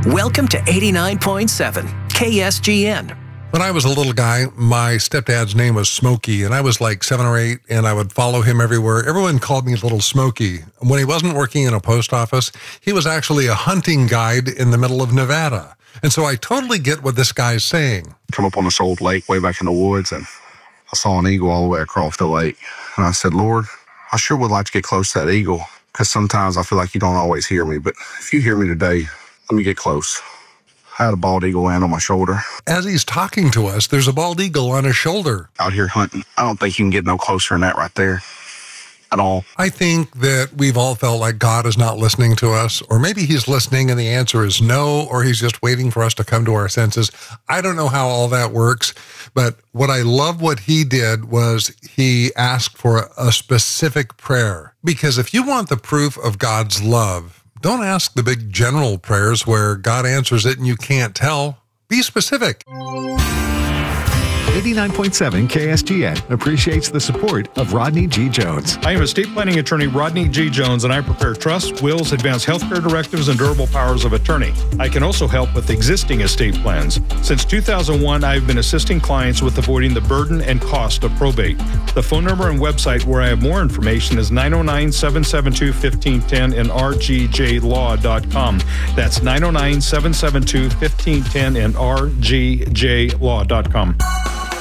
Welcome to 89.7 KSGN. When I was a little guy, my stepdad's name was Smokey, and I was like 7 or 8, and I would follow him everywhere. Everyone called me Little Smokey. When he wasn't working in a post office, he was actually a hunting guide in the middle of Nevada. And so I totally get what this guy's saying. Come up on this old lake way back in the woods, and I saw an eagle all the way across the lake. And I said, Lord, I sure would like to get close to that eagle, because sometimes I feel like you don't always hear me. But if you hear me today, let me get close. I had a bald eagle land on my shoulder. As he's talking to us, there's a bald eagle on his shoulder. Out here hunting. I don't think you can get no closer than that right there at all. I think that we've all felt like God is not listening to us, or maybe he's listening and the answer is no, or he's just waiting for us to come to our senses. I don't know how all that works, but what I love what he did was he asked for a specific prayer. Because if you want the proof of God's love, don't ask the big general prayers where God answers it and you can't tell. Be specific. 89.7 KSGN appreciates the support of Rodney G. Jones. I am estate planning attorney Rodney G. Jones, and I prepare trusts, wills, advanced healthcare directives, and durable powers of attorney. I can also help with existing estate plans. Since 2001, I've been assisting clients with avoiding the burden and cost of probate. The phone number and website where I have more information is 909-772-1510 and rgjlaw.com. That's 909-772-1510 and rgjlaw.com.